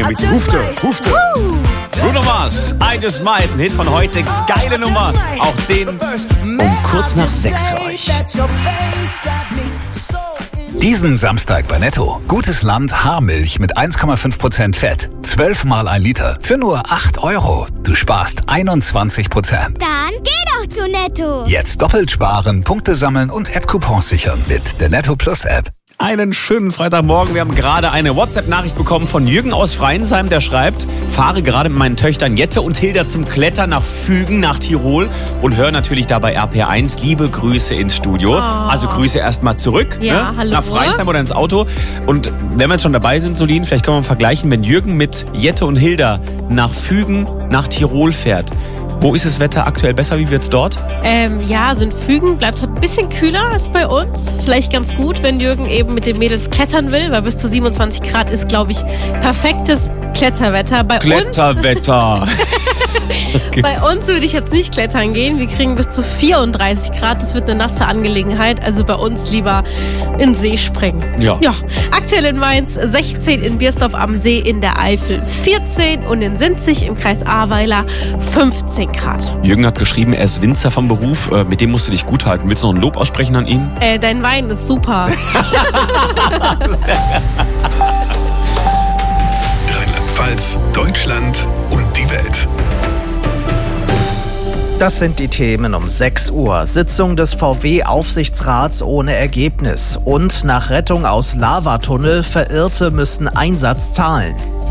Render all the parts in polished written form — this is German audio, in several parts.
mit Hufte. Bruno Mars, I Just Might, ein Hit von heute, geile Nummer. Auch den um kurz nach 6 für euch. Diesen Samstag bei Netto. Gutes Land Haarmilch mit 1,5% Fett. 12-mal 1 Liter für nur 8 €. Du sparst 21%. Dann geh doch zu Netto. Jetzt doppelt sparen, Punkte sammeln und App-Coupons sichern mit der Netto Plus App. Einen schönen Freitagmorgen. Wir haben gerade eine WhatsApp-Nachricht bekommen von Jürgen aus Freinsheim, der schreibt: Fahre gerade mit meinen Töchtern Jette und Hilda zum Klettern nach Fügen, nach Tirol und höre natürlich dabei RPR1. Liebe Grüße ins Studio. Also Grüße erstmal zurück, ja, hallo. Nach Freinsheim oder ins Auto. Und wenn wir jetzt schon dabei sind, Solin, vielleicht können wir vergleichen, wenn Jürgen mit Jette und Hilda nach Fügen, nach Tirol fährt. Wo ist das Wetter aktuell besser? Wie wird's dort? So in Fügen bleibt heute ein bisschen kühler als bei uns. Vielleicht ganz gut, wenn Jürgen eben mit den Mädels klettern will, weil bis zu 27 Grad ist, glaube ich, perfektes Kletterwetter. Kletterwetter. Okay. Bei uns würde ich jetzt nicht klettern gehen. Wir kriegen bis zu 34 Grad. Das wird eine nasse Angelegenheit. Also bei uns lieber in den See springen. Ja. Aktuell in Mainz 16, in Biersdorf am See in der Eifel 14 und in Sinzig im Kreis Ahrweiler 15 Grad. Jürgen hat geschrieben, er ist Winzer vom Beruf. Mit dem musst du dich gut halten. Willst du noch ein Lob aussprechen an ihn? Dein Wein ist super. Rheinland-Pfalz, Deutschland und die Welt. Das sind die Themen um 6 Uhr. Sitzung des VW-Aufsichtsrats ohne Ergebnis. Und nach Rettung aus Lavatunnel, Verirrte müssen Einsatz zahlen.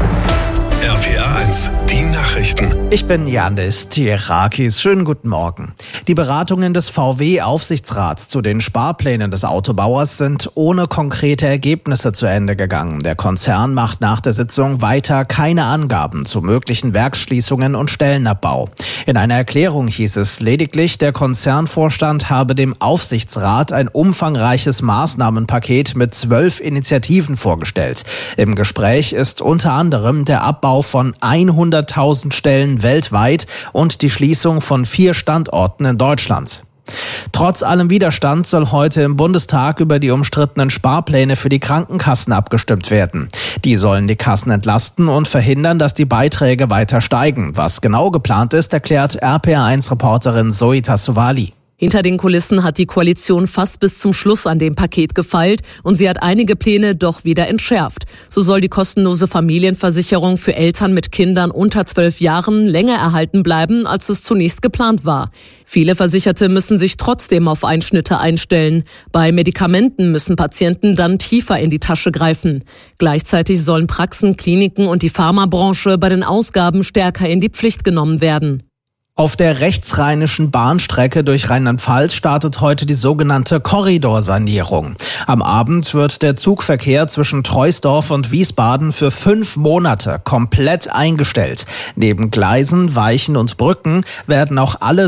RPR1, die Nachrichten. Ich bin Janis Tierakis. Schönen guten Morgen. Die Beratungen des VW-Aufsichtsrats zu den Sparplänen des Autobauers sind ohne konkrete Ergebnisse zu Ende gegangen. Der Konzern macht nach der Sitzung weiter keine Angaben zu möglichen Werksschließungen und Stellenabbau. In einer Erklärung hieß es lediglich, der Konzernvorstand habe dem Aufsichtsrat ein umfangreiches Maßnahmenpaket mit 12 Initiativen vorgestellt. Im Gespräch ist unter anderem der Abbau von 100.000 Stellen weltweit und die Schließung von 4 Standorten in Deutschland. Trotz allem Widerstand soll heute im Bundestag über die umstrittenen Sparpläne für die Krankenkassen abgestimmt werden. Die sollen die Kassen entlasten und verhindern, dass die Beiträge weiter steigen. Was genau geplant ist, erklärt RPR1-Reporterin Zoe Tassovali. Hinter den Kulissen hat die Koalition fast bis zum Schluss an dem Paket gefeilt und sie hat einige Pläne doch wieder entschärft. So soll die kostenlose Familienversicherung für Eltern mit Kindern unter 12 Jahren länger erhalten bleiben, als es zunächst geplant war. Viele Versicherte müssen sich trotzdem auf Einschnitte einstellen. Bei Medikamenten müssen Patienten dann tiefer in die Tasche greifen. Gleichzeitig sollen Praxen, Kliniken und die Pharmabranche bei den Ausgaben stärker in die Pflicht genommen werden. Auf der rechtsrheinischen Bahnstrecke durch Rheinland-Pfalz startet heute die sogenannte Korridorsanierung. Am Abend wird der Zugverkehr zwischen Troisdorf und Wiesbaden für 5 Monate komplett eingestellt. Neben Gleisen, Weichen und Brücken werden auch alle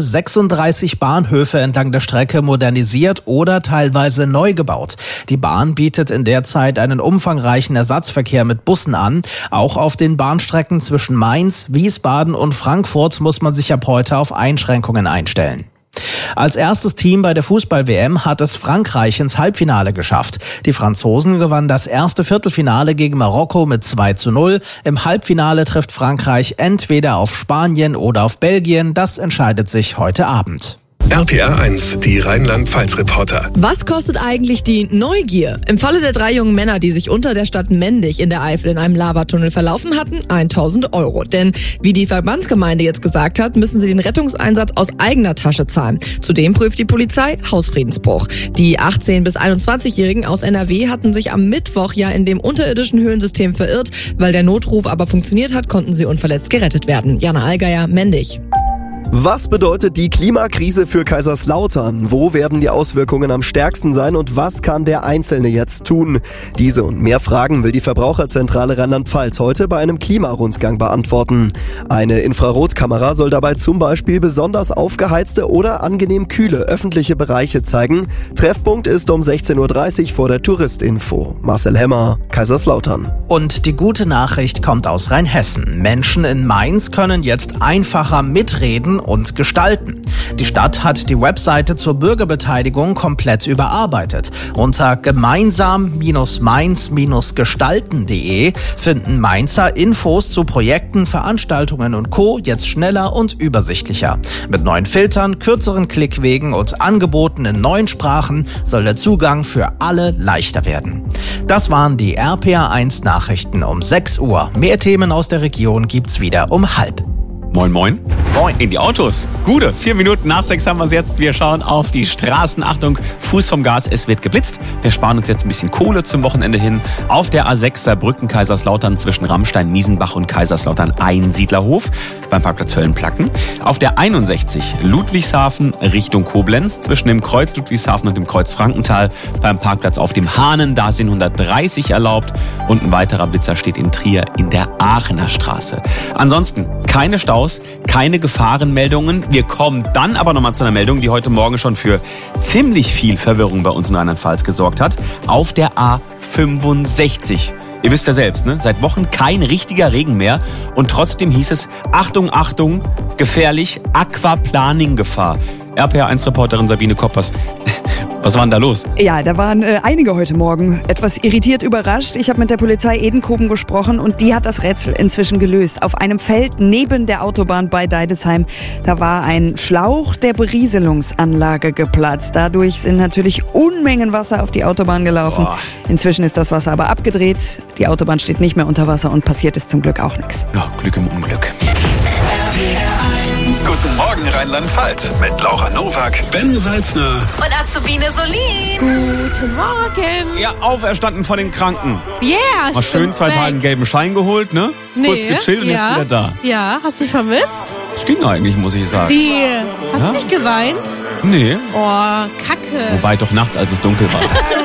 36 Bahnhöfe entlang der Strecke modernisiert oder teilweise neu gebaut. Die Bahn bietet in der Zeit einen umfangreichen Ersatzverkehr mit Bussen an. Auch auf den Bahnstrecken zwischen Mainz, Wiesbaden und Frankfurt muss man sich ab heute auf Einschränkungen einstellen. Als erstes Team bei der Fußball-WM hat es Frankreich ins Halbfinale geschafft. Die Franzosen gewannen das erste Viertelfinale gegen Marokko mit 2:0. Im Halbfinale trifft Frankreich entweder auf Spanien oder auf Belgien. Das entscheidet sich heute Abend. RPR1, die Rheinland-Pfalz-Reporter. Was kostet eigentlich die Neugier? Im Falle der 3 jungen Männer, die sich unter der Stadt Mendig in der Eifel in einem Lavatunnel verlaufen hatten, 1.000 €. Denn, wie die Verbandsgemeinde jetzt gesagt hat, müssen sie den Rettungseinsatz aus eigener Tasche zahlen. Zudem prüft die Polizei Hausfriedensbruch. Die 18- bis 21-Jährigen aus NRW hatten sich am Mittwoch ja in dem unterirdischen Höhlensystem verirrt. Weil der Notruf aber funktioniert hat, konnten sie unverletzt gerettet werden. Jana Allgeier, Mendig. Was bedeutet die Klimakrise für Kaiserslautern? Wo werden die Auswirkungen am stärksten sein und was kann der Einzelne jetzt tun? Diese und mehr Fragen will die Verbraucherzentrale Rheinland-Pfalz heute bei einem Klimarundgang beantworten. Eine Infrarotkamera soll dabei zum Beispiel besonders aufgeheizte oder angenehm kühle öffentliche Bereiche zeigen. Treffpunkt ist um 16:30 Uhr vor der Touristinfo. Marcel Hemmer, Kaiserslautern. Und die gute Nachricht kommt aus Rheinhessen. Menschen in Mainz können jetzt einfacher mitreden Fügen und Gestalten. Die Stadt hat die Webseite zur Bürgerbeteiligung komplett überarbeitet. Unter gemeinsam-mainz-gestalten.de finden Mainzer Infos zu Projekten, Veranstaltungen und Co. jetzt schneller und übersichtlicher. Mit neuen Filtern, kürzeren Klickwegen und Angeboten in neuen Sprachen soll der Zugang für alle leichter werden. Das waren die RPA1 Nachrichten um 6 Uhr. Mehr Themen aus der Region gibt's wieder um 5:30. Moin, moin. Moin. In die Autos. Gute 4 Minuten nach 6 haben wir es jetzt. Wir schauen auf die Straßen. Achtung, Fuß vom Gas, es wird geblitzt. Wir sparen uns jetzt ein bisschen Kohle zum Wochenende hin. Auf der A6 Saarbrücken-Kaiserslautern zwischen Rammstein, Miesenbach und Kaiserslautern Einsiedlerhof beim Parkplatz Höllenplacken. Auf der 61 Ludwigshafen Richtung Koblenz zwischen dem Kreuz Ludwigshafen und dem Kreuz Frankenthal beim Parkplatz auf dem Hahnen. Da sind 130 erlaubt. Und ein weiterer Blitzer steht in Trier in der Aachener Straße. Ansonsten keine Staus, keine Gefahrenmeldungen. Wir kommen dann aber nochmal zu einer Meldung, die heute Morgen schon für ziemlich viel Verwirrung bei uns in Rheinland-Pfalz gesorgt hat. Auf der A65. Ihr wisst ja selbst, ne? Seit Wochen kein richtiger Regen mehr. Und trotzdem hieß es, Achtung, Achtung, gefährlich, Aquaplaning-Gefahr. RPA1-Reporterin Sabine Koppers. Was war denn da los? Ja, da waren einige heute Morgen etwas irritiert, überrascht. Ich habe mit der Polizei Edenkoben gesprochen und die hat das Rätsel inzwischen gelöst. Auf einem Feld neben der Autobahn bei Deidesheim, da war ein Schlauch der Berieselungsanlage geplatzt. Dadurch sind natürlich Unmengen Wasser auf die Autobahn gelaufen. Boah. Inzwischen ist das Wasser aber abgedreht. Die Autobahn steht nicht mehr unter Wasser und passiert ist zum Glück auch nichts. Ja, Glück im Unglück. Guten Morgen Rheinland-Pfalz mit Laura Nowak, Ben Salzner Und Azubine Solin. Guten Morgen. Ja, auferstanden von den Kranken. Yeah, Mal schön 2 Tage einen gelben Schein geholt, ne? Nee, Kurz gechillt und jetzt wieder da. Ja, hast du mich vermisst? Das ging eigentlich, muss ich sagen. Wie? Hast Ja? du nicht geweint? Nee, Oh, Kacke. wobei doch nachts, als es dunkel war.